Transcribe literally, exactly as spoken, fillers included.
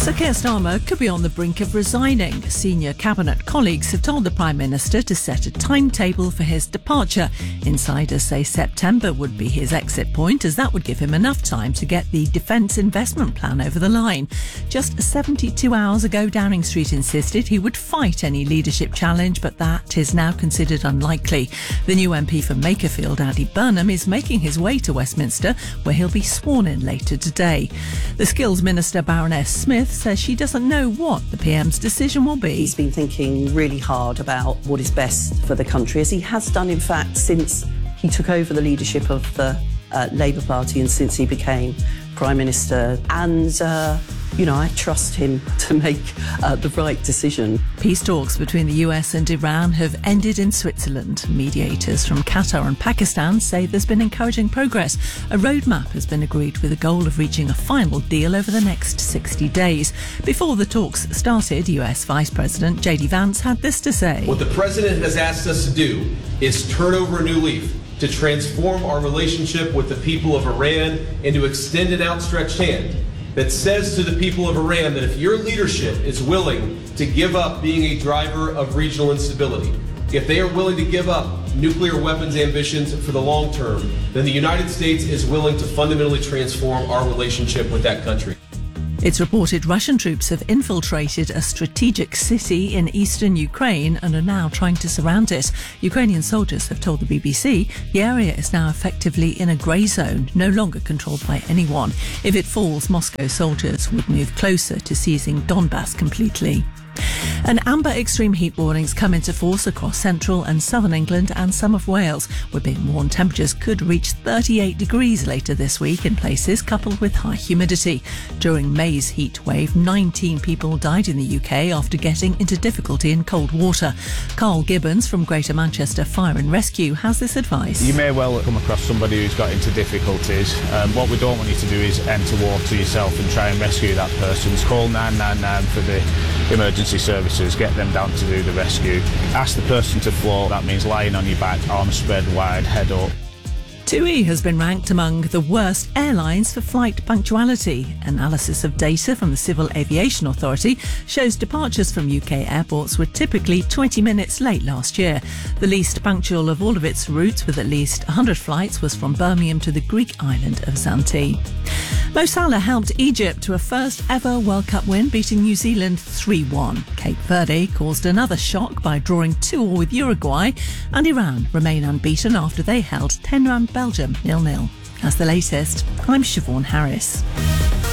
Sir Keir Starmer could be on the brink of resigning. Senior cabinet colleagues have told the Prime Minister to set a timetable for his departure. Insiders say September would be his exit point, as that would give him enough time to get the defence investment plan over the line. Just seventy-two hours ago, Downing Street insisted he would fight any leadership challenge, but that is now considered unlikely. The new M P for Makerfield, Andy Burnham, is making his way to Westminster, where he'll be sworn in later today. The Skills Minister, Baroness Smith, says she doesn't know what the P M's decision will be. He's been thinking really hard about what is best for the country, as he has done, in fact, since he took over the leadership of the uh, Labour Party and since he became Prime Minister. And, uh, you know, I trust him to make uh, the right decision. Peace talks between the U S and Iran have ended in Switzerland. Mediators from Qatar and Pakistan say there's been encouraging progress. A roadmap has been agreed with the goal of reaching a final deal over the next sixty days. Before the talks started, U S Vice President J D Vance had this to say. What the President has asked us to do is turn over a new leaf, to transform our relationship with the people of Iran and to extend an outstretched hand that says to the people of Iran that if your leadership is willing to give up being a driver of regional instability, if they are willing to give up nuclear weapons ambitions for the long term, then the United States is willing to fundamentally transform our relationship with that country. It's reported Russian troops have infiltrated a strategic city in eastern Ukraine and are now trying to surround it. Ukrainian soldiers have told the B B C the area is now effectively in a grey zone, no longer controlled by anyone. If it falls, Moscow soldiers would move closer to seizing Donbass completely. And amber extreme heat warnings come into force across central and southern England and some of Wales. We're being warned temperatures could reach thirty-eight degrees later this week in places, coupled with high humidity. During May's heat wave, nineteen people died in the U K after getting into difficulty in cold water. Carl Gibbons from Greater Manchester Fire and Rescue has this advice. You may well come across somebody who's got into difficulties. Um, what we don't want you to do is enter water yourself and try and rescue that person. Call nine nine nine for the emergency services, get them down to do the rescue. Ask the person to float, that means lying on your back, arms spread wide, head up. TUI has been ranked among the worst airlines for flight punctuality. Analysis of data from the Civil Aviation Authority shows departures from U K airports were typically twenty minutes late last year. The least punctual of all of its routes, with at least one hundred flights, was from Birmingham to the Greek island of Zante. Mo Salah helped Egypt to a first ever World Cup win, beating New Zealand three one. Cape Verde caused another shock by drawing two all with Uruguay, and Iran remain unbeaten after they held Tehran Belgium nil nil. That's the latest. I'm Siobhan Harris.